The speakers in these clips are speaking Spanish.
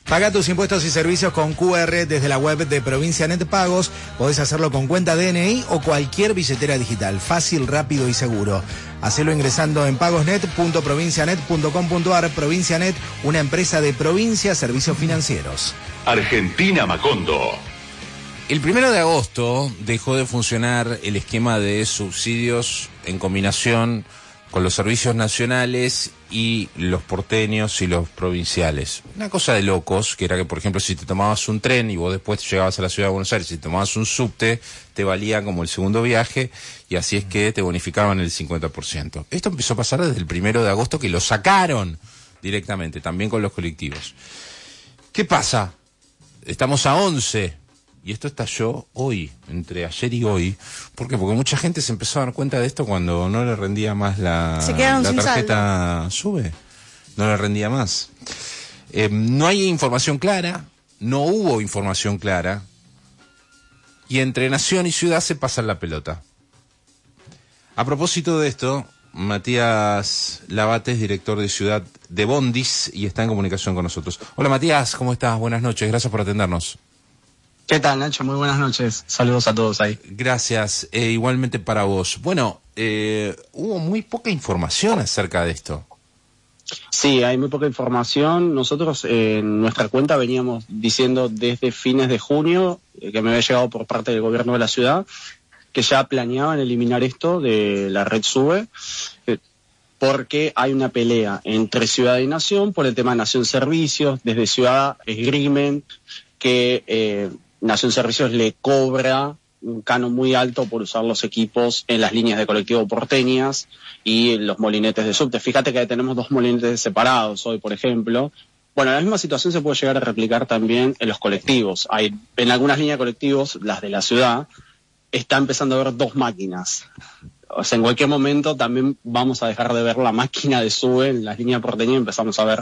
Paga tus impuestos y servicios con QR desde la web de Provincianet Pagos. Podés hacerlo con cuenta DNI o cualquier billetera digital. Fácil, rápido y seguro. Hacelo ingresando en pagosnet.provincianet.com.ar. Provincianet, una empresa de Provincia Servicios Financieros. Argentina Macondo. El 1 de agosto dejó de funcionar el esquema de subsidios en combinación con los servicios nacionales y los porteños y los provinciales. Una cosa de locos, que era que, por ejemplo, si te tomabas un tren y vos después llegabas a la ciudad de Buenos Aires, si te tomabas un subte, te valía como el segundo viaje, y así es que te bonificaban el 50%. Esto empezó a pasar desde el 1 de agosto, que lo sacaron directamente, también con los colectivos. ¿Qué pasa? Estamos a 11, y esto estalló hoy, entre ayer y hoy. ¿Por qué? Porque mucha gente se empezó a dar cuenta de esto cuando no le rendía más la tarjeta SUBE. No le rendía más. No hay información clara, no hubo información clara, y entre nación y ciudad se pasan la pelota. A propósito de esto, Matías Labates, director de Ciudad de Bondis, y está en comunicación con nosotros. Hola Matías, ¿cómo estás? Buenas noches, gracias por atendernos. ¿Qué tal, Nacho? Muy buenas noches. Saludos a todos ahí. Gracias, igualmente para vos. Bueno, hubo muy poca información acerca de esto. Sí, hay muy poca información. Nosotros en nuestra cuenta veníamos diciendo desde fines de junio, que me había llegado por parte del gobierno de la ciudad, que ya planeaban eliminar esto de la red SUBE, porque hay una pelea entre ciudad y nación por el tema de Nación Servicios. Desde ciudad esgrimen que Nación Servicios le cobra un canon muy alto por usar los equipos en las líneas de colectivo porteñas y los molinetes de subte. Fíjate que tenemos 2 molinetes separados hoy, por ejemplo. Bueno, la misma situación se puede llegar a replicar también en los colectivos. En algunas líneas de colectivos, las de la ciudad, está empezando a haber 2 máquinas. O sea, en cualquier momento también vamos a dejar de ver la máquina de SUBE en las líneas porteñas y empezamos a ver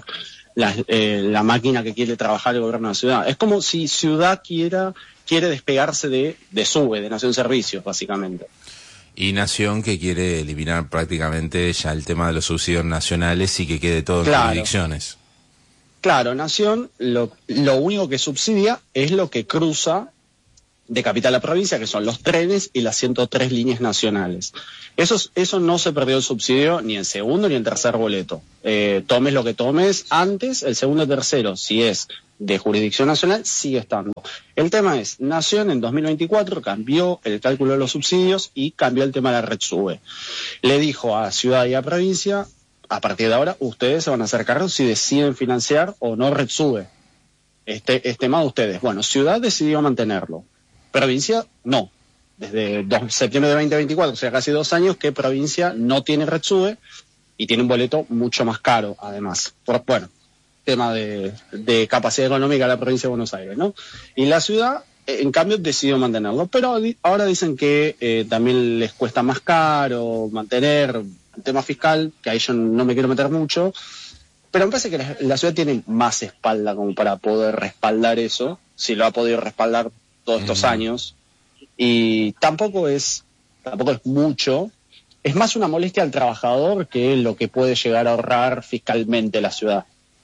la máquina que quiere trabajar el gobierno de la ciudad. Es como si ciudad quiere despegarse de SUBE, de Nación Servicios, básicamente. Y Nación que quiere eliminar prácticamente ya el tema de los subsidios nacionales y que quede todo en jurisdicciones. Claro, Nación lo único que subsidia es lo que cruza de capital a provincia, que son los trenes y las 103 líneas nacionales. Eso no se perdió el subsidio ni en segundo ni en tercer boleto. Tomes lo que tomes antes, el segundo y tercero, si es de jurisdicción nacional, sigue estando. El tema es, Nación en 2024 cambió el cálculo de los subsidios y cambió el tema de la red SUBE. Le dijo a ciudad y a provincia, a partir de ahora, ustedes se van a hacer cargo si deciden financiar o no red SUBE. Es tema de ustedes. Bueno, ciudad decidió mantenerlo. Provincia, no. Desde septiembre de 2024, o sea, casi 2 años, que provincia no tiene red SUBE y tiene un boleto mucho más caro, además. Bueno, tema de capacidad económica de la provincia de Buenos Aires, ¿no? Y la ciudad, en cambio, decidió mantenerlo. Pero ahora dicen que también les cuesta más caro mantener el tema fiscal, que ahí yo no me quiero meter mucho. Pero me parece que la ciudad tiene más espalda como para poder respaldar eso, si lo ha podido respaldar todos estos años, y tampoco es mucho, es más una molestia al trabajador que lo que puede llegar a ahorrar fiscalmente la ciudad.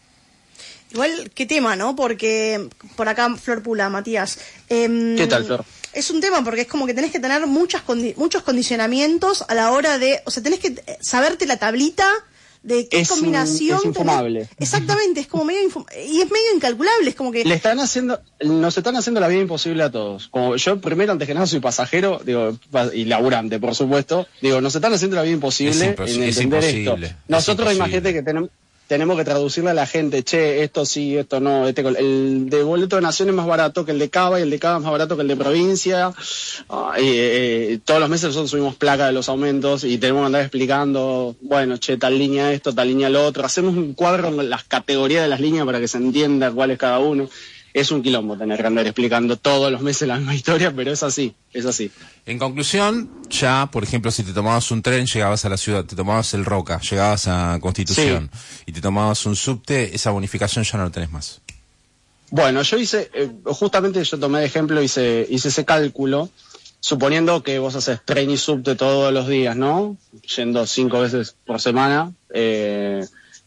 Igual, qué tema, ¿no? Porque por acá, Flor Pula, Matías. ¿Qué tal, Flor? Es un tema porque es como que tenés que tener muchos condicionamientos a la hora de, o sea, tenés que saberte la tablita de qué combinación. Es infumable. Exactamente, es como medio y es medio incalculable, es como que nos están haciendo la vida imposible a todos. Como yo primero, antes que nada, soy pasajero, digo, y laburante, por supuesto, digo, nos están haciendo la vida imposible en entender esto. Nosotros imagínate que tenemos que traducirle a la gente, che, esto sí, esto no, el de boleto de Nación es más barato que el de Cava y el de Cava es más barato que el de provincia. Todos los meses nosotros subimos placa de los aumentos y tenemos que andar explicando, bueno, che, tal línea esto, tal línea lo otro. Hacemos un cuadro con las categorías de las líneas para que se entienda cuál es cada uno. Es un quilombo tener que andar explicando todos los meses la misma historia, pero es así, es así. En conclusión, ya, por ejemplo, si te tomabas un tren, llegabas a la ciudad, te tomabas el Roca, llegabas a Constitución, y te tomabas un subte, esa bonificación ya no la tenés más. Bueno, yo justamente yo tomé de ejemplo, hice ese cálculo, suponiendo que vos haces tren y subte todos los días, ¿no? Yendo 5 veces por semana,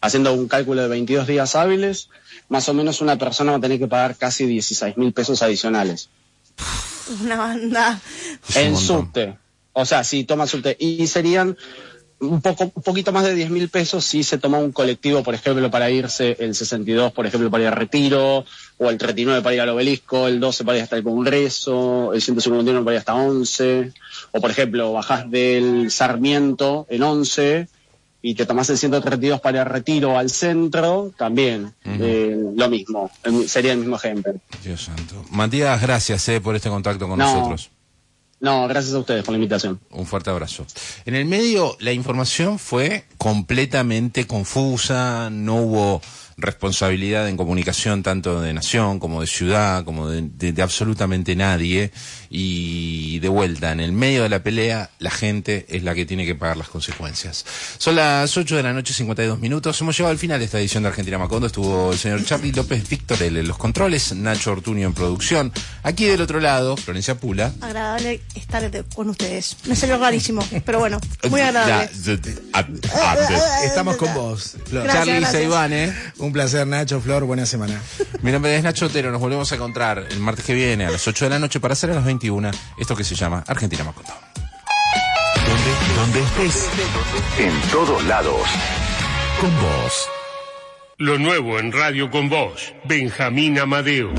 haciendo un cálculo de 22 días hábiles, más o menos una persona va a tener que pagar casi 16.000 pesos adicionales. Una banda. En subte. O sea, si toma subte. Y serían un poquito más de 10.000 pesos si se toma un colectivo, por ejemplo, para irse el 62, por ejemplo, para ir a Retiro, o el 39 para ir al Obelisco, el 12 para ir hasta el Congreso, el 151 para ir hasta 11, o por ejemplo, bajás del Sarmiento en 11 y te tomás el 132 para ir a Retiro al centro, también lo mismo, sería el mismo ejemplo. Dios santo. Matías, gracias por este contacto con nosotros. No, gracias a ustedes por la invitación. Un fuerte abrazo. En el medio, la información fue completamente confusa, no hubo responsabilidad en comunicación tanto de Nación como de Ciudad, como de absolutamente nadie, y de vuelta, en el medio de la pelea, la gente es la que tiene que pagar las consecuencias. Son las 8 de la noche, 52 minutos, hemos llegado al final de esta edición de Argentina Macondo. Estuvo el señor Charly López Victorel en los controles, Nacho Ortuño en producción, aquí del otro lado, Florencia Pula. Agradable estar con ustedes, me salió rarísimo, pero bueno, muy agradable. Estamos con vos, Flor. Gracias. Charly Seibane. Un placer, Nacho, Flor, buena semana. Mi nombre es Nacho Otero, nos volvemos a encontrar el martes que viene a las 8 de la noche para hacer a las 21 esto que se llama Argentina Macondo. Donde estés, en todos lados, con vos. Lo nuevo en Radio con Vos, Benjamín Amadeo.